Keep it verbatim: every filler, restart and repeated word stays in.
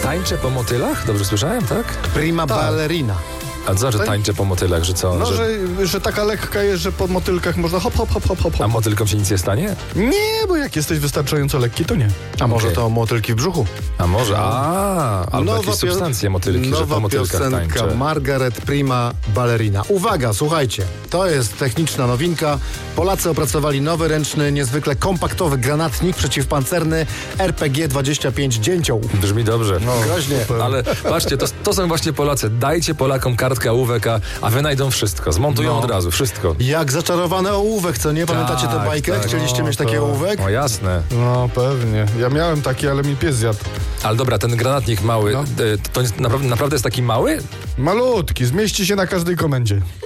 tańczę po motylach? Dobrze słyszałem, tak? Prima Tak. ballerina. A co, że tańczę po motylach, że co? No, że... że, że taka lekka jest, że po motylkach można hop, hop, hop, hop, hop. A motylkom się nic nie stanie? Nie, bo jak jesteś wystarczająco lekki, to nie. A może Okej. to motylki w brzuchu? A może? A, albo jakieś pio- substancje motylki, że po nowa motylkach piosenka tańczę. Margaret Prima Ballerina. Uwaga, słuchajcie, to jest techniczna nowinka. Polacy opracowali nowy, ręczny, niezwykle kompaktowy granatnik przeciwpancerny R P G dwadzieścia pięć Dzięcioł. Brzmi dobrze. No, Groźnie. super. Ale patrzcie, to, to są właśnie Polacy. Dajcie Polakom kartkę ołówek, a, a wynajdą wszystko. Zmontują No. od razu, wszystko. Jak zaczarowany ołówek, co nie? Pamiętacie tę Tak, bajkę? tak. Chcieliście No, mieć taki tak. ołówek? O jasne. No pewnie. Ja miałem taki, ale mi pies zjadł. Ale dobra, ten granatnik mały, No. y, to naprawdę, naprawdę jest taki mały? Malutki, zmieści się na każdej komendzie.